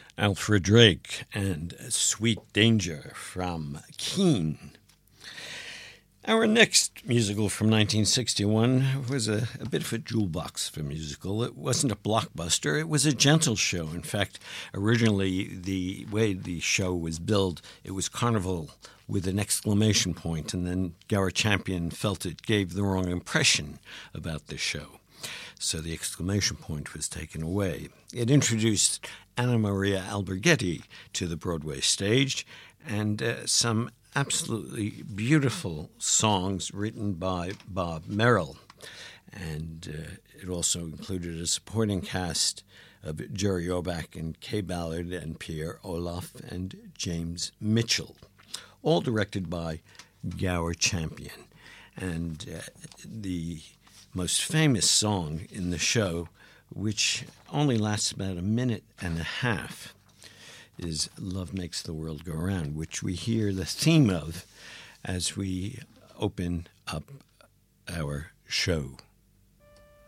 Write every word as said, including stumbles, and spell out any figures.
Alfred Drake and Sweet Danger from Keane. Our next musical from nineteen sixty-one was a, a bit of a jewel box for musical. It wasn't a blockbuster. It was a gentle show. In fact, originally the way the show was billed, it was Carnival with an exclamation point, and then Gower Champion felt it gave the wrong impression about the show. So the exclamation point was taken away. It introduced Anna Maria Alberghetti to the Broadway stage, and uh, some absolutely beautiful songs written by Bob Merrill. And uh, it also included a supporting cast of Jerry Orbach and Kay Ballard and Pierre Olaf and James Mitchell, all directed by Gower Champion. And uh, the most famous song in the show, which only lasts about a minute and a half, is Love Makes the World Go Round, which we hear the theme of as we open up our show.